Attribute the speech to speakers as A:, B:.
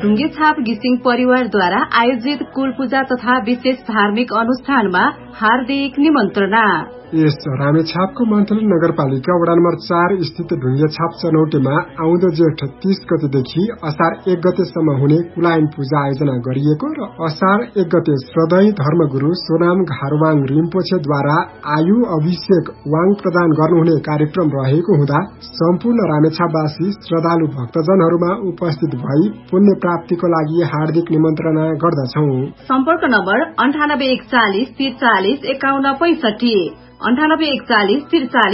A: ढुङ्गेछाप घिसिङ परिवारद्वारा आयोजित कुल पूजा तथा विशेष धार्मिक अनुष्ठानमा हार्दिक निमन्त्रणा।
B: यस रामेछापको मन्थली नगरपालिका वडा नम्बर 4 स्थित ढुङ्गेछाप चनौटेमा आउँदो जेठ 30 गतेदेखि असार 1 गतेसम्म हुने कुलायन पूजा आयोजना गरिएको र असार 1 गते श्रद्धेय धर्मगुरु सोनाम घारवाङ रिम्पोछेद्वारा आयु अभिषेक वाङ प्रदान गर्नुहुने कार्यक्रम रहेको हुँदा सम्पूर्ण रामेछापवासी श्रद्धालु भक्तजनहरूमा उपस्थित भई पुण्य प्राप्तिको लागि हार्दिक निमन्त्रणा गर्दछौं।
A: सम्पर्क नम्बर 98 140 43 51 65 98 140 43